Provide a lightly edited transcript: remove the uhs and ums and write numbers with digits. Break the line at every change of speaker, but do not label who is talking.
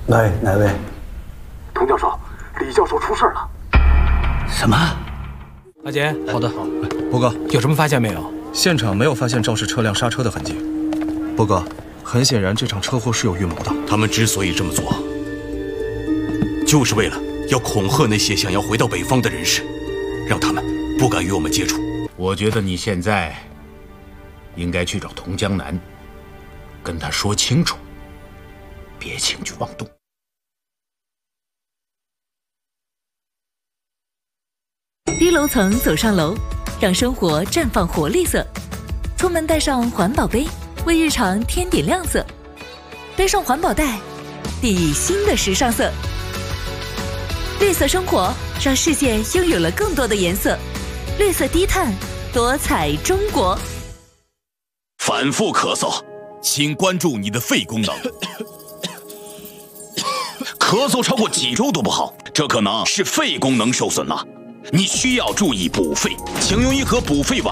哪位？
童教授，李教授出事了。
什么？
阿杰，
好的。
波哥，
有什么发现没有？
现场没有发现肇事车辆刹车的痕迹。波哥，很显然这场车祸是有预谋的。
他们之所以这么做，就是为了要恐吓那些想要回到北方的人士，让他们不敢与我们接触。
我觉得你现在应该去找童江南，跟他说清楚，别轻举妄动。
低楼层走上楼，让生活绽放活力色。出门带上环保杯，为日常添点亮色。背上环保袋，砥砺新的时尚色。绿色生活，让世界拥有了更多的颜色。绿色低碳，多彩中国。
反复咳嗽，请关注你的肺功能。咳嗽超过几周都不好，这可能是肺功能受损了。你需要注意补肺，请用一盒补肺丸。